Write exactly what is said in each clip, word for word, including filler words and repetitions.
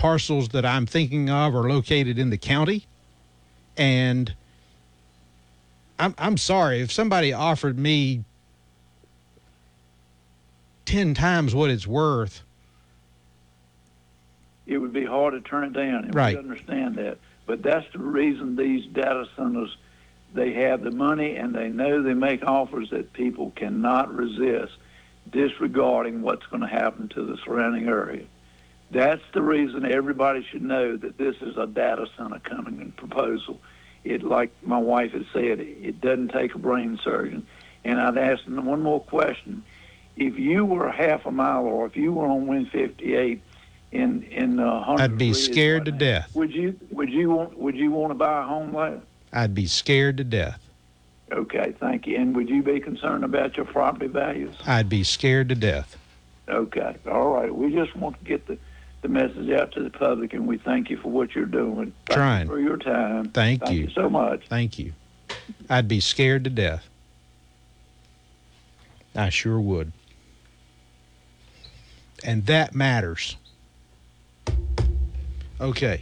parcels that I'm thinking of are located in the county. And I'm, I'm sorry, if somebody offered me ten times what it's worth, it would be hard to turn it down, and right. we understand that. But that's the reason these data centers, they have the money and they know they make offers that people cannot resist, disregarding what's going to happen to the surrounding area. That's the reason everybody should know that this is a data center coming in proposal. It, like my wife has said, it doesn't take a brain surgeon. And I'd ask them one more question. If you were half a mile, or if you were on Win fifty-eight in in uh, I'd be scared to death. Would you would you want would you want to buy a home there? I'd be scared to death. Okay, thank you. And would you be concerned about your property values? I'd be scared to death. Okay, all right. We just want to get the, the message out to the public, and we thank you for what you're doing. Thank Trying. you for your time. Thank, thank you. you so much. Thank you. I'd be scared to death. I sure would. And that matters. Okay.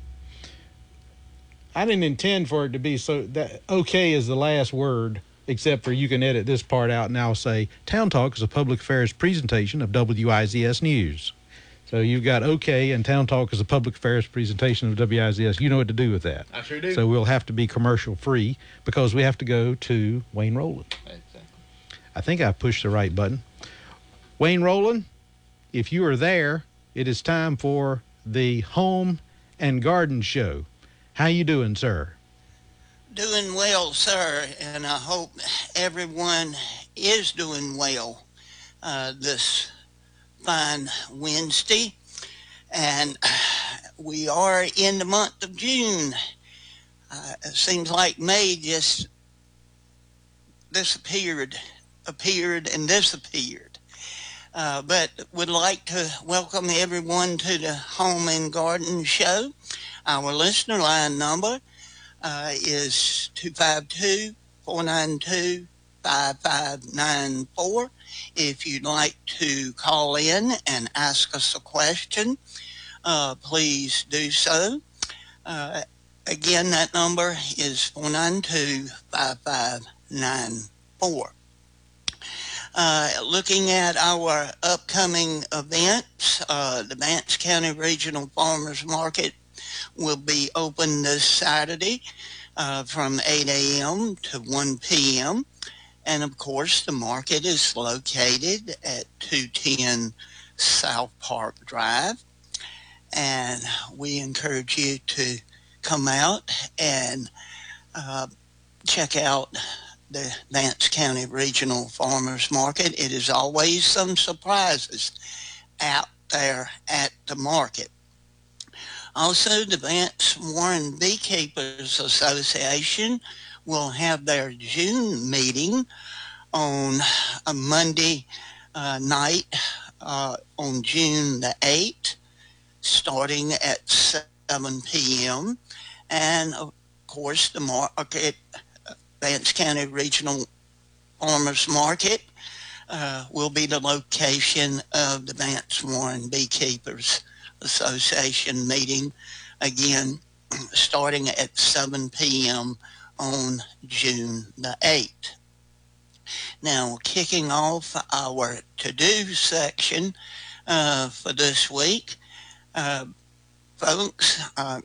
I didn't intend for it to be so that okay is the last word, except for you can edit this part out and I'll say Town Talk is a public affairs presentation of W I Z S News. So you've got okay and Town Talk is a public affairs presentation of W I Z S. You know what to do with that. I sure do. So we'll have to be commercial free because we have to go to Wayne Rowland. Exactly. I think I pushed the right button. Wayne Rowland, if you are there, it is time for the Home and Garden Show. How you doing, sir? Doing well, sir, and I hope everyone is doing well uh, this fine Wednesday. And we are in the month of June. Uh, it seems like May just disappeared, appeared, and disappeared. Uh, but would like to welcome everyone to the Home and Garden Show. Our listener line number uh, is two five two, four nine two, five five nine four. If you'd like to call in and ask us a question, uh, please do so. Uh, again, that number is four nine two, five five nine four. Uh, looking at our upcoming events, uh, the Vance County Regional Farmers Market will be open this Saturday uh, from eight a.m. to one p.m. And of course, the market is located at two ten South Park Drive. And we encourage you to come out and uh, check out the Vance County Regional Farmers Market. It is always some surprises out there at the market. Also, the Vance Warren Beekeepers Association will have their June meeting on a Monday uh, night uh, on June the eighth, starting at seven p.m. And of course, the market, Vance County Regional Farmers Market, uh, will be the location of the Vance Warren Beekeepers Association meeting, again, starting at seven p.m. on June the eighth. Now, kicking off our to-do section uh, for this week, uh, folks, uh,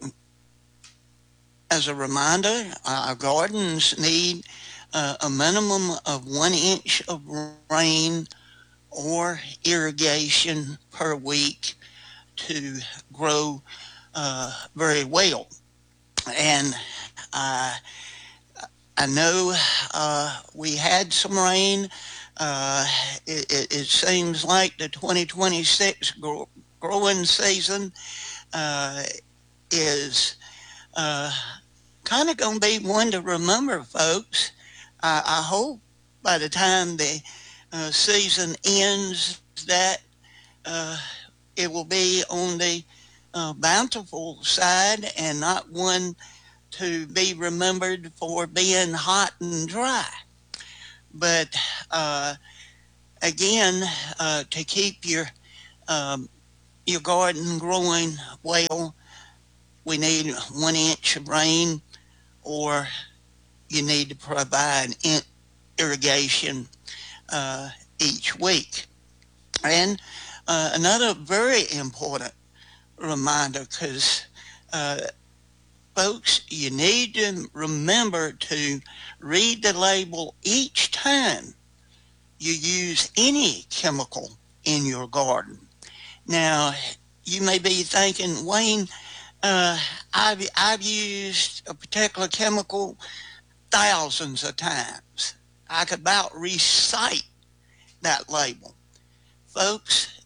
as a reminder, our gardens need uh, a minimum of one inch of rain or irrigation per week to grow uh, very well. And uh, I know uh, we had some rain. Uh, it, it, it seems like the twenty twenty-six grow, growing season uh, is uh, kind of going to be one to remember, folks. I, I hope by the time the uh, season ends that uh, it will be on the uh, bountiful side and not one to be remembered for being hot and dry. But uh, again, uh, to keep your um, your garden growing well, we need one inch of rain, or you need to provide in- irrigation uh, each week. And uh, another very important reminder, because uh, folks, you need to remember to read the label each time you use any chemical in your garden. Now, you may be thinking, Wayne, uh, I've, I've used a particular chemical thousands of times. I could about recite that label. Folks,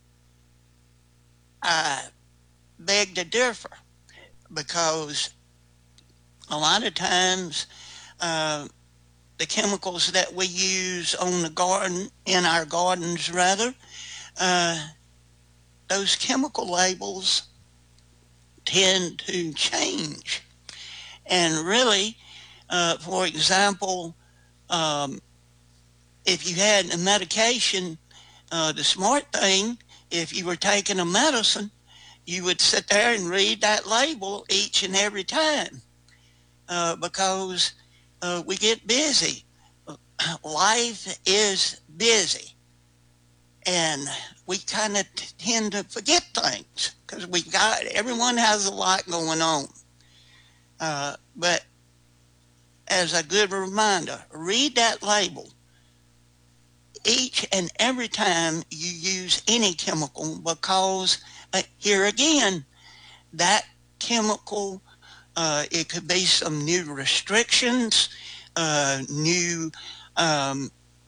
I beg to differ, because a lot of times uh, the chemicals that we use on the garden, in our gardens rather, uh, those chemical labels tend to change. And really, uh, for example, um, if you had a medication, uh, the smart thing, if you were taking a medicine, you would sit there and read that label each and every time, uh, because uh, we get busy. Life is busy, and we kind of tend to forget things because we got everyone has a lot going on. Uh, but as a good reminder, read that label each and every time you use any chemical, because uh, here again, that chemical, uh, it could be some new restrictions, uh, new um,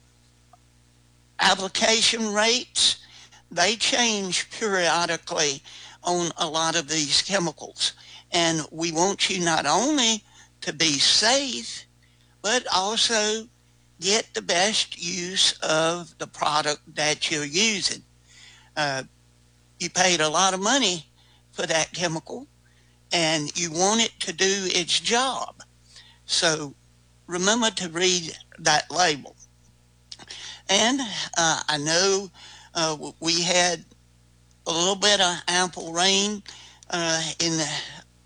application rates. They change periodically on a lot of these chemicals. And we want you not only to be safe, but also get the best use of the product that you're using. Uh, you paid a lot of money for that chemical, and you want it to do its job. So remember to read that label. And uh, I know uh, we had a little bit of ample rain uh, in the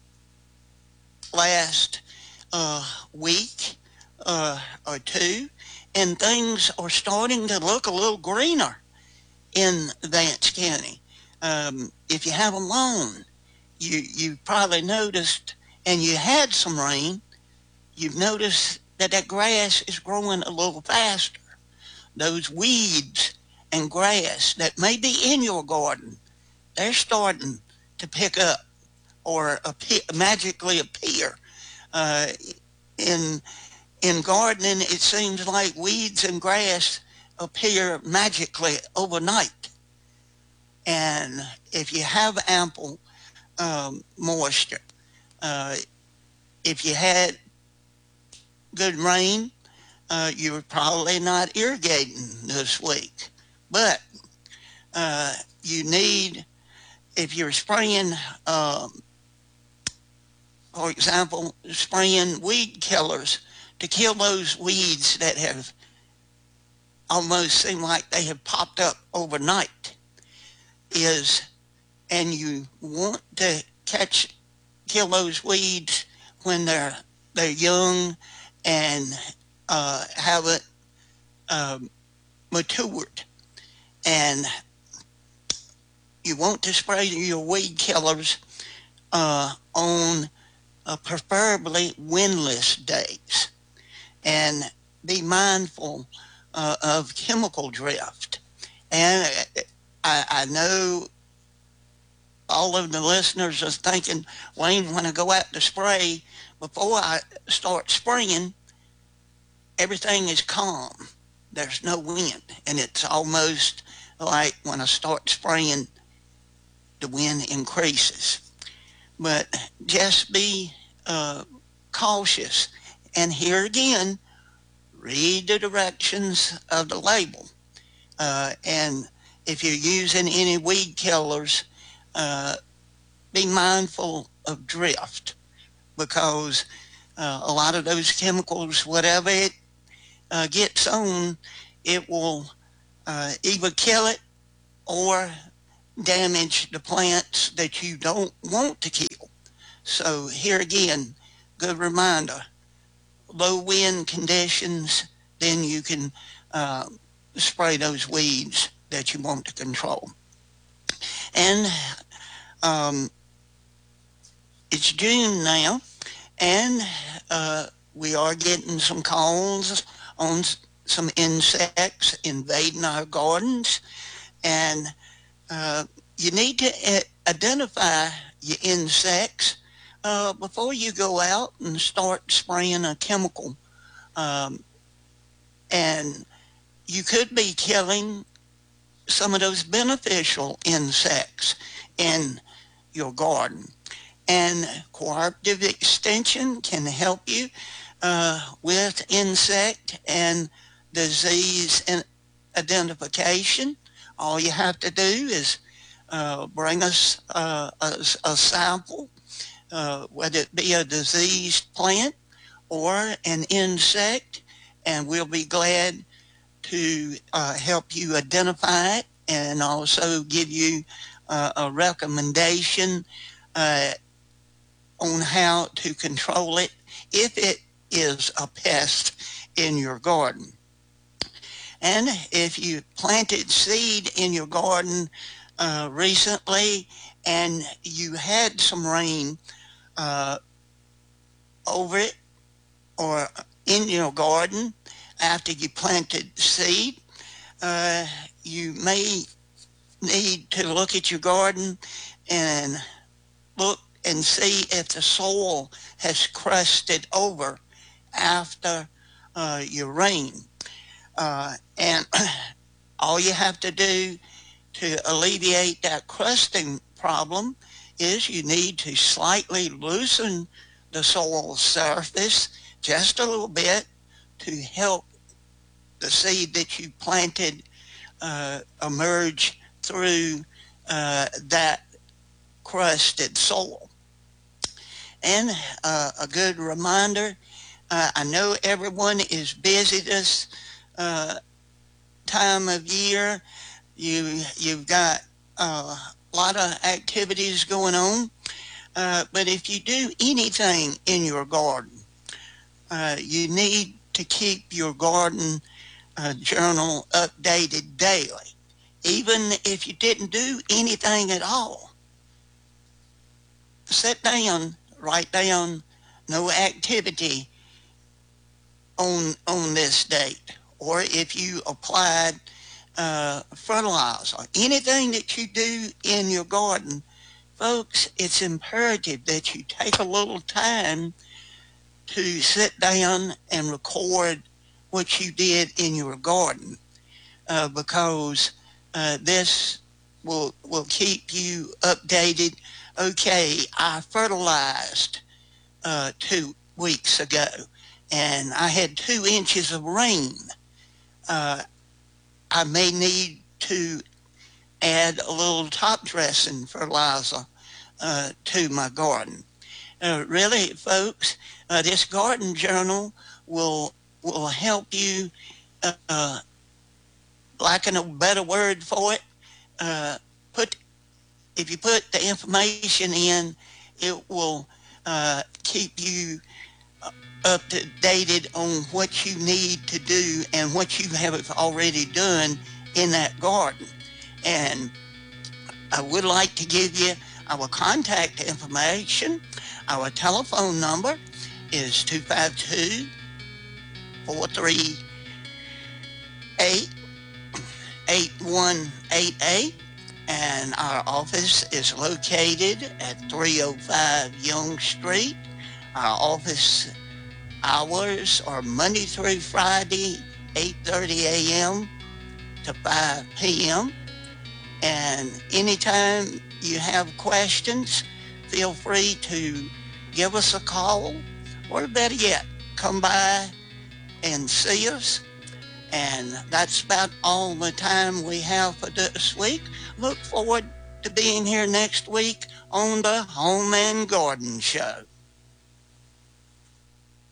last uh, week uh, or two, and things are starting to look a little greener in Vance County. Um, if you have a lawn, you you probably noticed, and you had some rain, you've noticed that that grass is growing a little faster. Those weeds and grass that may be in your garden, they're starting to pick up or appear, magically appear. Uh, in in gardening, it seems like weeds and grass appear magically overnight. And if you have ample um, moisture, uh, if you had good rain, uh, you were probably not irrigating this week. But uh, you need, if you're spraying, um, for example, spraying weed killers to kill those weeds that have almost seemed like they have popped up overnight, is, and you want to catch, kill those weeds when they're they're young and uh, haven't um, matured, and you want to spray your weed killers uh, on uh, preferably windless days, and be mindful uh, of chemical drift. And I, I know all of the listeners are thinking, Wayne, when I go out to spray, before I start spraying, everything is calm. There's no wind. And it's almost like when I start spraying, the wind increases. But just be uh, cautious. And here again, read the directions of the label. Uh, and if you're using any weed killers, uh, be mindful of drift, because uh, a lot of those chemicals, whatever it uh, gets on, it will uh, either kill it or damage the plants that you don't want to kill. So here again, good reminder, low wind conditions, then you can uh, spray those weeds that you want to control. And um, it's June now, and uh, we are getting some calls on some insects invading our gardens, and uh, you need to uh, identify your insects uh, before you go out and start spraying a chemical. Um, and you could be killing some of those beneficial insects in your garden. And cooperative extension can help you uh, with insect and disease identification. All you have to do is uh, bring us uh, a, a sample, uh, whether it be a diseased plant or an insect, and we'll be glad to uh, help you identify it and also give you uh, a recommendation uh, on how to control it if it is a pest in your garden. And if you planted seed in your garden uh, recently and you had some rain uh, over it or in your garden after you planted seed, uh, you may need to look at your garden and look and see if the soil has crusted over after uh, your rain. Uh, and all you have to do to alleviate that crusting problem is you need to slightly loosen the soil surface just a little bit to help the seed that you planted uh, emerge through uh, that crusted soil. And uh, a good reminder, uh, I know everyone is busy this uh, time of year. You, you've got uh, a lot of activities going on, uh, but if you do anything in your garden, uh, you need to keep your garden uh, journal updated daily. Even if you didn't do anything at all, sit down, write down no activity on on this date, or if you applied uh, fertilizer, anything that you do in your garden, folks, it's imperative that you take a little time to sit down and record what you did in your garden, uh, because uh, this will will keep you updated. Okay, I fertilized uh, two weeks ago, and I had two inches of rain. Uh, I may need to add a little top dressing fertilizer uh, to my garden. Uh, really, folks, uh, this garden journal will will help you, uh, lacking a better word for it, uh, put if you put the information in, it will uh, keep you up to dated on what you need to do and what you have already done in that garden. And I would like to give you our contact information. Our telephone number is two five two, four three eight, eight one eight eight, and our office is located at three oh five Young Street. Our office hours are Monday through Friday, eight thirty a.m. to five p.m. And anytime you have questions, feel free to give us a call, or better yet, come by and see us. And that's about all the time we have for this week. Look forward to being here next week on the Home and Garden Show.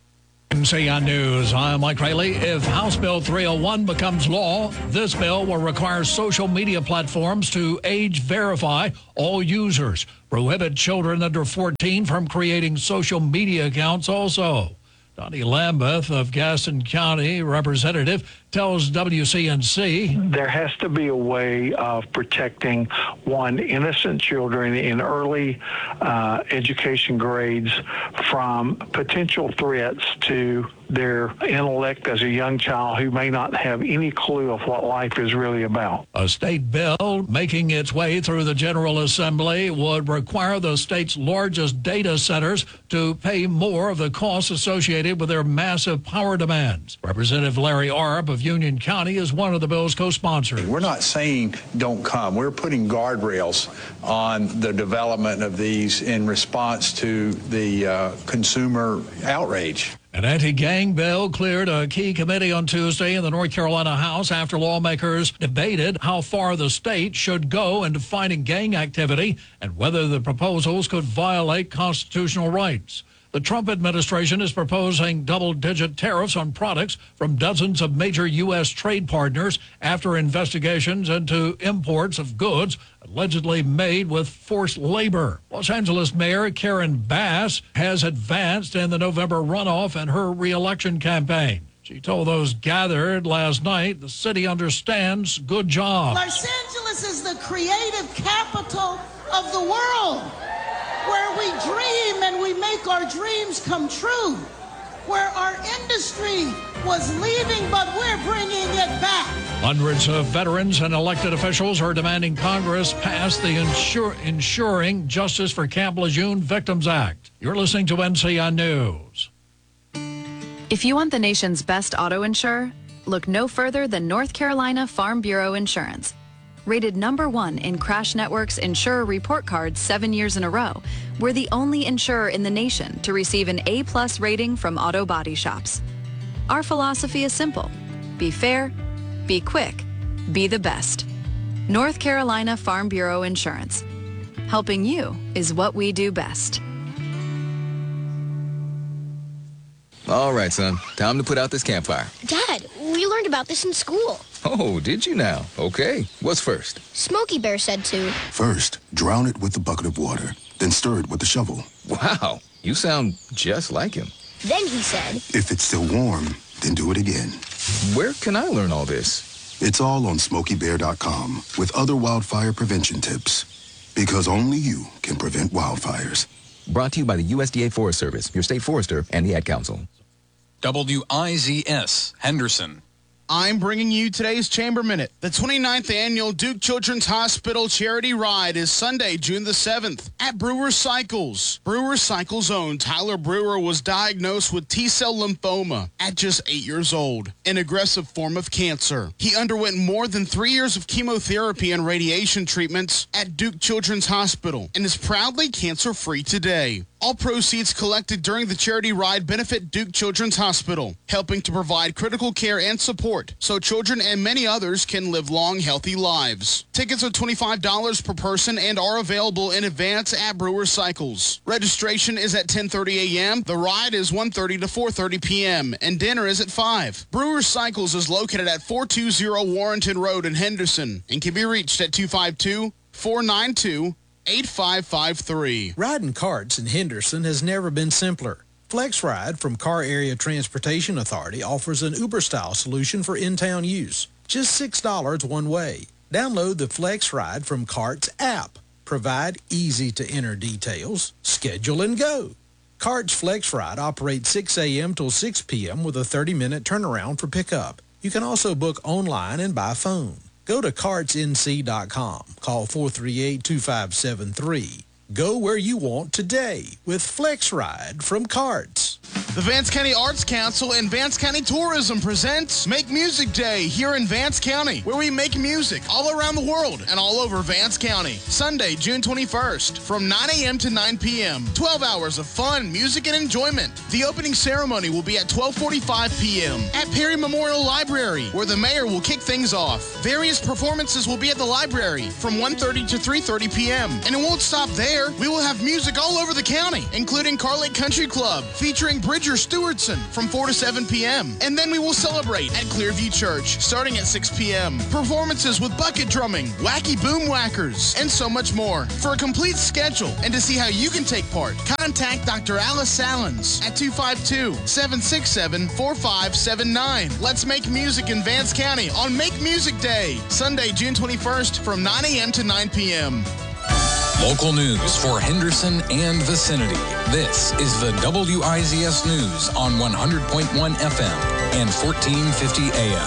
N C I News, I'm Mike Rayleigh. If House Bill three oh one becomes law, this bill will require social media platforms to age verify all users, prohibit children under fourteen from creating social media accounts also. Donnie Lambeth of Gaston County, representative, tells W C N C. There has to be a way of protecting, one, innocent children in early uh, education grades from potential threats to their intellect as a young child who may not have any clue of what life is really about. A state bill making its way through the General Assembly would require the state's largest data centers to pay more of the costs associated with their massive power demands. Representative Larry Arp of Union County is one of the bill's co-sponsors. We're not saying don't come. We're putting guardrails on the development of these in response to the uh, consumer outrage. An anti-gang bill cleared a key committee on Tuesday in the North Carolina House after lawmakers debated how far the state should go in defining gang activity and whether the proposals could violate constitutional rights. The Trump administration is proposing double-digit tariffs on products from dozens of major U S trade partners after investigations into imports of goods allegedly made with forced labor. Los Angeles Mayor Karen Bass has advanced in the November runoff in her re-election campaign. She told those gathered last night the city understands good job. Los Angeles is the creative capital of the world, where we dream and we make our dreams come true, where our industry was leaving, but we're bringing it back. Hundreds of veterans and elected officials are demanding Congress pass the Insur- Ensuring Justice for Camp Lejeune Victims Act. You're listening to N C I News. If you want the nation's best auto insurer, look no further than North Carolina Farm Bureau Insurance. Rated number one in Crash Network's Insurer Report Card seven years in a row, we're the only insurer in the nation to receive an A-plus rating from auto body shops. Our philosophy is simple. Be fair, be quick, be the best. North Carolina Farm Bureau Insurance. Helping you is what we do best. All right, son. Time to put out this campfire. Dad, we learned about this in school. Oh, did you now? Okay. What's first? Smokey Bear said to. First, drown it with a bucket of water, then stir it with a shovel. Wow, you sound just like him. Then he said. If it's still warm, then do it again. Where can I learn all this? It's all on smokey bear dot com with other wildfire prevention tips. Because only you can prevent wildfires. Brought to you by the U S D A Forest Service, your state forester, and the Ad Council. W I Z S, Henderson. I'm bringing you today's Chamber Minute. The twenty-ninth Annual Duke Children's Hospital Charity Ride is Sunday, June the seventh at Brewer Cycles. Brewer Cycles' own Tyler Brewer was diagnosed with T-cell lymphoma at just eight years old, an aggressive form of cancer. He underwent more than three years of chemotherapy and radiation treatments at Duke Children's Hospital and is proudly cancer-free today. All proceeds collected during the charity ride benefit Duke Children's Hospital, helping to provide critical care and support so children and many others can live long, healthy lives. Tickets are twenty-five dollars per person and are available in advance at Brewer Cycles. Registration is at ten thirty a.m. The ride is one thirty to four thirty p.m. and dinner is at five. Brewer Cycles is located at four two zero Warrenton Road in Henderson and can be reached at two five two, four nine two, eight five five three. Riding carts in Henderson has never been simpler. FlexRide from Car Area Transportation Authority offers an Uber-style solution for in-town use. Just six dollars one way. Download the FlexRide from Carts app. Provide easy-to-enter details. Schedule and go. Carts FlexRide operates six a.m. till six p.m. with a thirty-minute turnaround for pickup. You can also book online and by phone. Go to carts n c dot com. Call four three eight, two five seven three. Go where you want today with FlexRide from Carts. The Vance County Arts Council and Vance County Tourism presents Make Music Day here in Vance County, where we make music all around the world and all over Vance County. Sunday, June twenty-first, from nine a.m. to nine p.m. twelve hours of fun, music, and enjoyment. The opening ceremony will be at twelve forty-five p.m. at Perry Memorial Library, where the mayor will kick things off. Various performances will be at the library from one thirty to three thirty p.m. And it won't stop there. We will have music all over the county, including Car Lake Country Club, featuring Bridge Bridger Stewartson from four to seven p.m. And then we will celebrate at Clearview Church starting at six p.m. Performances with bucket drumming, wacky boom whackers, and so much more. For a complete schedule and to see how you can take part, contact Doctor Alice Salins at two five two, seven six seven, four five seven nine. Let's make music in Vance County on Make Music Day, Sunday, June twenty-first from nine a.m. to nine p.m. Local news for Henderson and vicinity. This is the W I Z S News on one hundred point one F M and fourteen fifty A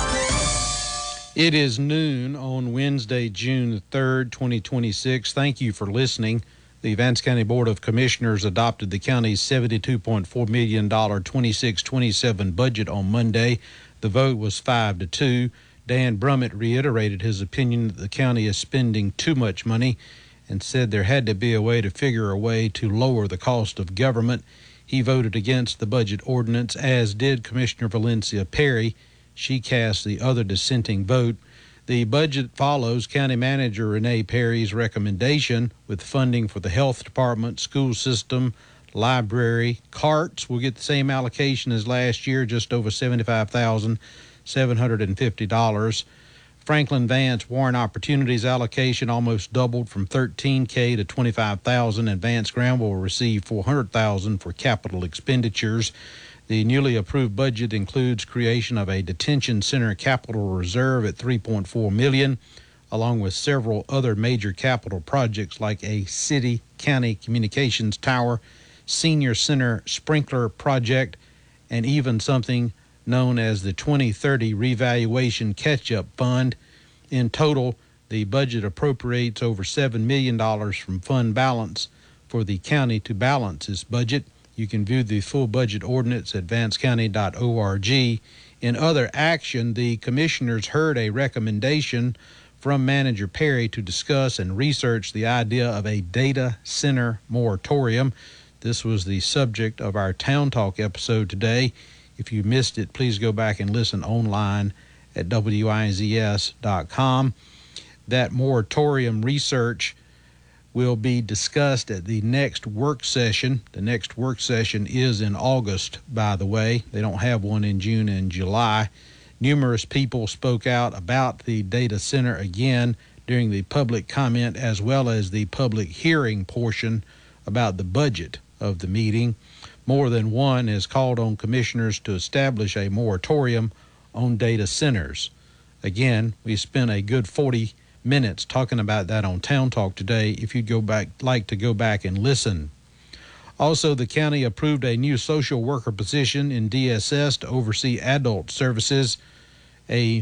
M. It is noon on Wednesday, June third, twenty twenty-six. Thank you for listening. The Vance County Board of Commissioners adopted the county's seventy-two point four million dollars twenty-six twenty-seven budget on Monday. The vote was five to two. Dan Brummett reiterated his opinion that the county is spending too much money and said there had to be a way to figure a way to lower the cost of government. He voted against the budget ordinance, as did Commissioner Valencia Perry. She cast the other dissenting vote. The budget follows County Manager Renee Perry's recommendation, with funding for the health department, school system, library. Carts will get the same allocation as last year, just over seventy-five thousand seven hundred fifty dollars. Franklin Vance Warren Opportunities allocation almost doubled from thirteen thousand to twenty-five thousand dollars, and Vance Granville will receive four hundred thousand dollars for capital expenditures. The newly approved budget includes creation of a detention center capital reserve at three point four million dollars, along with several other major capital projects like a city-county communications tower, senior center sprinkler project, and even something known as the twenty thirty Revaluation Catch-Up Fund. In total, the budget appropriates over seven million dollars from fund balance for the county to balance its budget. You can view the full budget ordinance at vance county dot org. In other action, the commissioners heard a recommendation from Manager Perry to discuss and research the idea of a data center moratorium. This was the subject of our Town Talk episode today. If you missed it, please go back and listen online at W I Z S dot com. That moratorium research will be discussed at the next work session. The next work session is in August, by the way. They don't have one in June and July. Numerous people spoke out about the data center again during the public comment as well as the public hearing portion about the budget of the meeting. More than one has called on commissioners to establish a moratorium on data centers. Again, we spent a good forty minutes talking about that on Town Talk today, if you'd go back, like to go back and listen. Also, the county approved a new social worker position in D S S to oversee adult services. A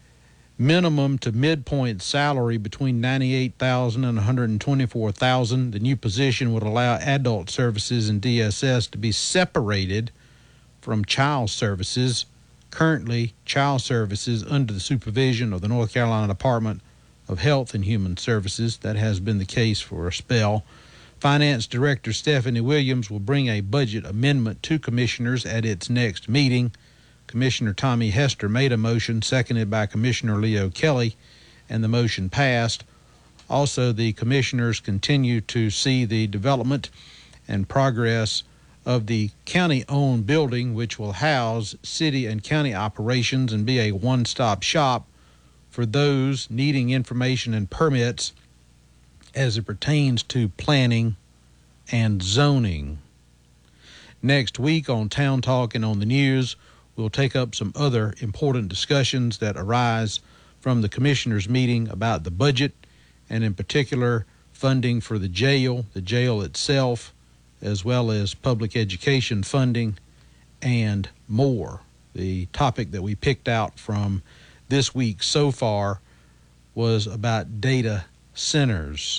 minimum to midpoint salary between ninety-eight thousand dollars and one hundred twenty-four thousand dollars. The new position would allow adult services in D S S to be separated from child services. Currently, child services under the supervision of the North Carolina Department of Health and Human Services. That has been the case for a spell. Finance Director Stephanie Williams will bring a budget amendment to commissioners at its next meeting. Commissioner Tommy Hester made a motion, seconded by Commissioner Leo Kelly, and the motion passed. Also, the commissioners continue to see the development and progress of the county-owned building, which will house city and county operations and be a one-stop shop for those needing information and permits as it pertains to planning and zoning. Next week on Town Talk and on the news, we'll take up some other important discussions that arise from the commissioners' meeting about the budget, and in particular funding for the jail, the jail itself, as well as public education funding and more. The topic that we picked out from this week so far was about data centers.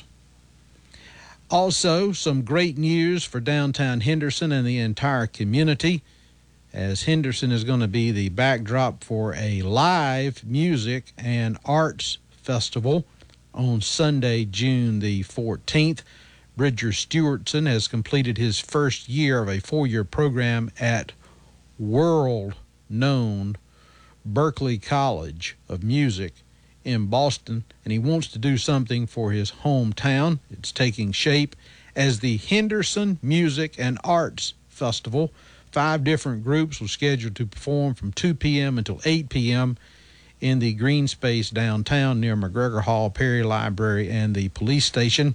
Also, some great news for downtown Henderson and the entire community, as Henderson is going to be the backdrop for a live music and arts festival on Sunday, June the fourteenth. Bridger Stewartson has completed his first year of a four-year program at world-known Berklee College of Music in Boston, and he wants to do something for his hometown. It's taking shape as the Henderson Music and Arts Festival, Five different groups were scheduled to perform from two p.m. until eight p.m. in the green space downtown near McGregor Hall, Perry Library, and the police station.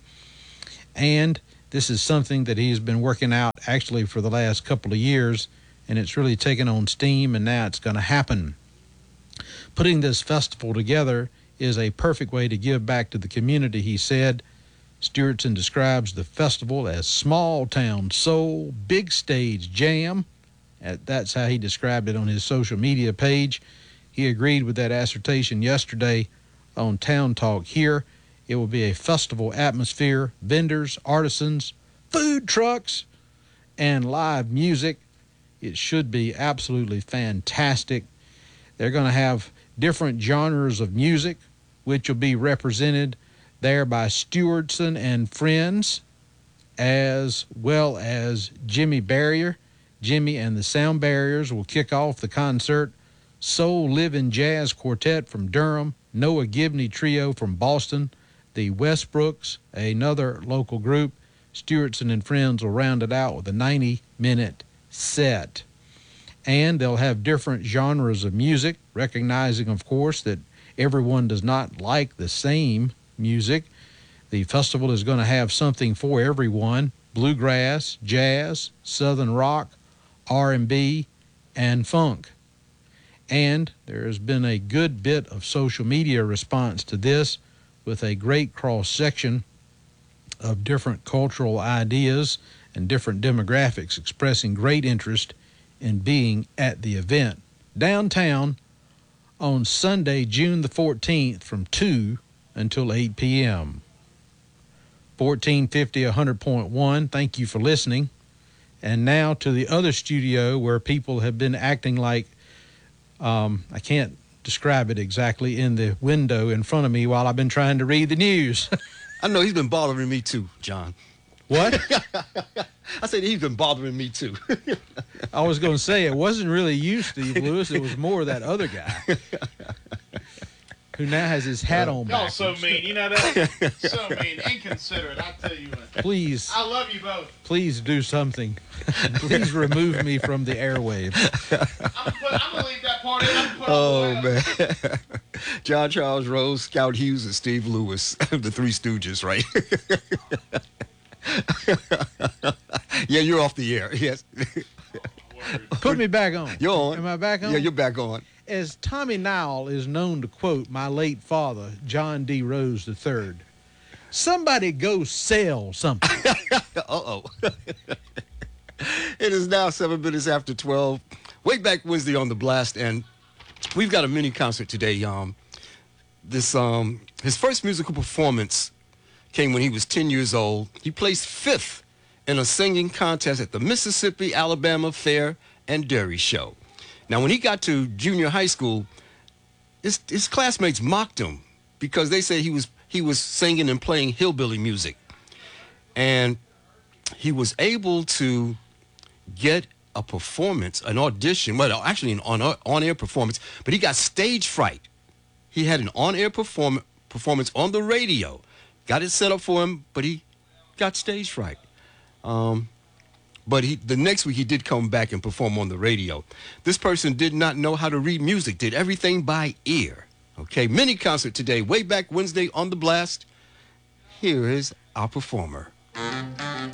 And this is something that he's been working out actually for the last couple of years, and it's really taken on steam, and now it's going to happen. Putting this festival together is a perfect way to give back to the community, he said. Stewartson describes the festival as small town soul, big stage jam. That's how he described it on his social media page. He agreed with that assertion yesterday on Town Talk here. It will be a festival atmosphere, vendors, artisans, food trucks, and live music. It should be absolutely fantastic. They're going to have different genres of music, which will be represented there by Stewartson and Friends, as well as Jimmy Barrier. Jimmy and the Sound Barriers will kick off the concert. Soul Living Jazz Quartet from Durham, Noah Gibney Trio from Boston, the Westbrooks, another local group. Stewartson and Friends will round it out with a ninety-minute set. And they'll have different genres of music, recognizing, of course, that everyone does not like the same music. The festival is going to have something for everyone: bluegrass, jazz, southern rock, R and B, and funk. And there has been a good bit of social media response to this, with a great cross-section of different cultural ideas and different demographics expressing great interest in being at the event. Downtown on Sunday, June the fourteenth, from two until eight p.m. fourteen fifty, one hundred point one, thank you for listening. And now to the other studio where people have been acting like, um, I can't describe it exactly, in the window in front of me while I've been trying to read the news. I know he's been bothering me too, John. What? I said he's been bothering me too. I was going to say, it wasn't really you, Steve Lewis. It was more that other guy who now has his hat on Y'all backwards. so mean. You know that? So mean. Inconsiderate. I tell you what. Please. I love you both. Please do something. Please remove me from the airwaves. I'm, put, I'm going to leave that part in. I'm put Oh, man. John Charles Rose, Scout Hughes, and Steve Lewis, the Three Stooges, right? Yeah, you're off the air. Yes. Put me back on. You're on. Am I back on? Yeah, you're back on. As Tommy Nowell is known to quote my late father, John D. Rose the third, somebody go sell something. Uh-oh. It is now seven minutes after twelve. Way back Wednesday on the Blast, and we've got a mini concert today. Um, this um, his first musical performance came when he was ten years old. He placed fifth in a singing contest at the Mississippi Alabama Fair and Dairy Show. Now, when he got to junior high school, his, his classmates mocked him because they said he was he was singing and playing hillbilly music. And he was able to get a performance, an audition, well, actually an on, on-air performance, but he got stage fright. He had an on-air perform, performance on the radio. Got it set up for him, but he got stage fright. Um, but he, the next week he did come back and perform on the radio. This person did not know how to read music, did everything by ear. Okay, mini concert today, way back Wednesday on the Blast. Here is our performer.